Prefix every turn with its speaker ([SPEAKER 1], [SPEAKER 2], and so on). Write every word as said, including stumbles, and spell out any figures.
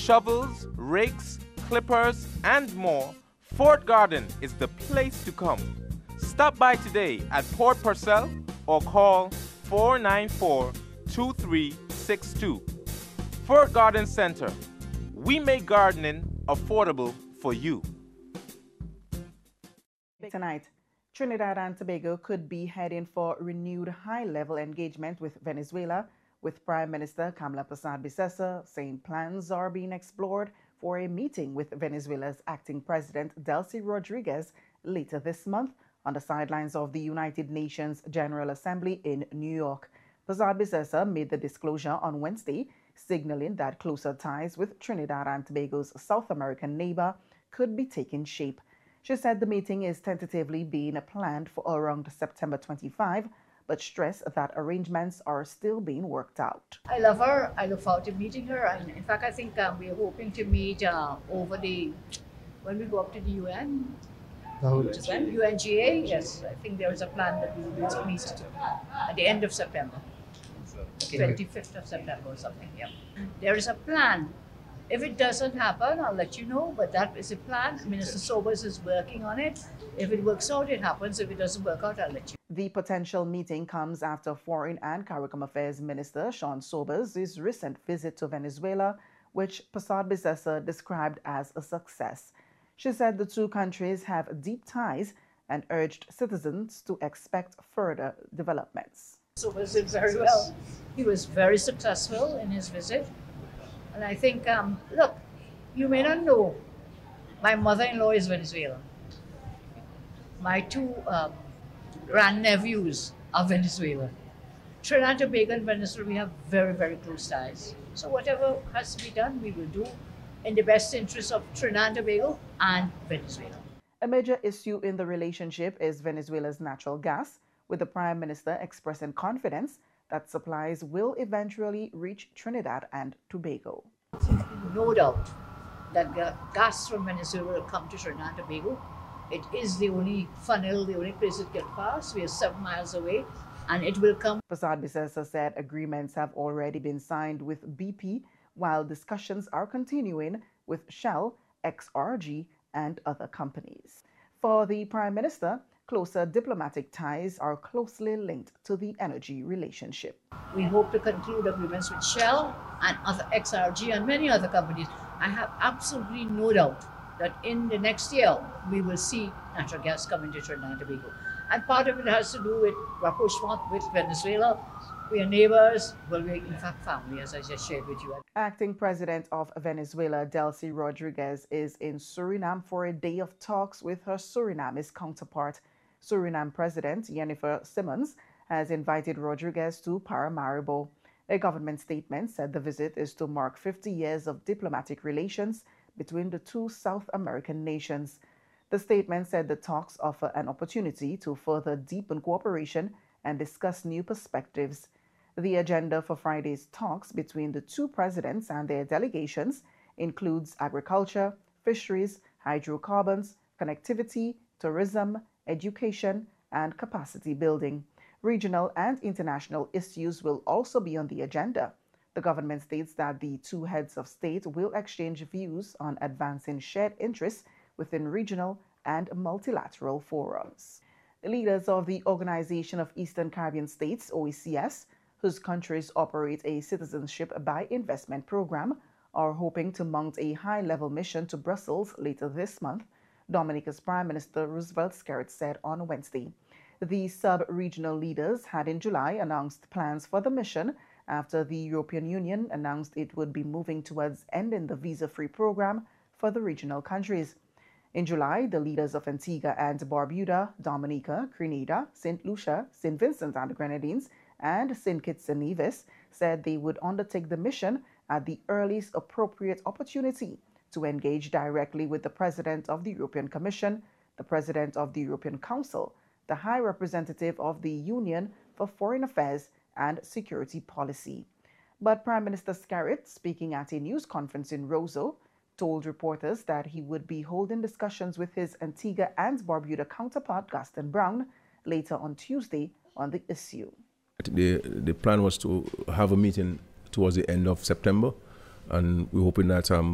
[SPEAKER 1] shovels, rakes, clippers, and more, Fort Garden is the place to come. Stop by today at Port Purcell or call four nine four, two three six two. Fort Garden Center. We make gardening affordable for you.
[SPEAKER 2] Tonight, Trinidad and Tobago could be heading for renewed high-level engagement with Venezuela, with Prime Minister Kamla Persad-Bissessar saying plans are being explored for a meeting with Venezuela's acting president Delcy Rodriguez later this month on the sidelines of the United Nations General Assembly in New York. Persad-Bissessar made the disclosure on Wednesday, signaling that closer ties with Trinidad and Tobago's South American neighbor could be taking shape. She said the meeting is tentatively being planned for around September twenty-fifth, but stressed that arrangements are still being worked out.
[SPEAKER 3] I love her. I look forward to meeting her. And in fact, I think um, we're hoping to meet uh, over the, when we go up to the U N. U N G A, yes. I think there is a plan that we will meet at the end of September. twenty-fifth of September or something, yeah. There is a plan. If it doesn't happen, I'll let you know, but that is a plan. Minister Sobers is working on it. If it works out, it happens. If it doesn't work out, I'll let you know.
[SPEAKER 2] The potential meeting comes after Foreign and CARICOM Affairs Minister Sean Sobers' recent visit to Venezuela, which Persad-Bissessar described as a success. She said the two countries have deep ties and urged citizens to expect further developments.
[SPEAKER 3] Sobers did very well. He was very successful in his visit. And I think, um, look, you may not know, my mother-in-law is Venezuelan. My two um, grandnephews are Venezuelan. Trinidad and Tobago and Venezuela, we have very, very close ties. So whatever has to be done, we will do in the best interest of Trinidad and Tobago and Venezuela.
[SPEAKER 2] A major issue in the relationship is Venezuela's natural gas, with the Prime Minister expressing confidence that supplies will eventually reach Trinidad and Tobago.
[SPEAKER 3] No doubt that gas from Venezuela will come to Trinidad and Tobago. It is the only funnel, the only place it can pass. We are seven miles away, and it will come.
[SPEAKER 2] Persad-Bissessar said agreements have already been signed with B P, while discussions are continuing with Shell, X R G, and other companies. For the Prime Minister, closer diplomatic ties are closely linked to the energy relationship.
[SPEAKER 3] We hope to conclude agreements with Shell and other X R G and many other companies. I have absolutely no doubt that in the next year, we will see natural gas coming to Trinidad and Tobago. And part of it has to do with rapprochement with Venezuela. We are neighbors, well, we're in fact family, as I just shared with you.
[SPEAKER 2] Acting President of Venezuela, Delcy Rodriguez, is in Suriname for a day of talks with her Surinamese counterpart. Suriname President Jennifer Simmons has invited Rodriguez to Paramaribo. A government statement said the visit is to mark fifty years of diplomatic relations between the two South American nations. The statement said the talks offer an opportunity to further deepen cooperation and discuss new perspectives. The agenda for Friday's talks between the two presidents and their delegations includes agriculture, fisheries, hydrocarbons, connectivity, tourism, education, and capacity building. Regional and international issues will also be on the agenda. The government states that the two heads of state will exchange views on advancing shared interests within regional and multilateral forums. Leaders of the Organization of Eastern Caribbean States, O E C S, whose countries operate a citizenship by investment program, are hoping to mount a high-level mission to Brussels later this month, Dominica's Prime Minister Roosevelt Skerrit said on Wednesday. The sub-regional leaders had in July announced plans for the mission after the European Union announced it would be moving towards ending the visa-free program for the regional countries. In July, the leaders of Antigua and Barbuda, Dominica, Grenada, Saint Lucia, Saint Vincent and the Grenadines, and Saint Kitts and Nevis said they would undertake the mission at the earliest appropriate opportunity to engage directly with the President of the European Commission, the President of the European Council, the High Representative of the Union for Foreign Affairs and Security Policy. But Prime Minister Skerrit, speaking at a news conference in Roseau, told reporters that he would be holding discussions with his Antigua and Barbuda counterpart, Gaston Brown, later on Tuesday on the issue.
[SPEAKER 4] The, the plan was to have a meeting towards the end of September, and we're hoping that um,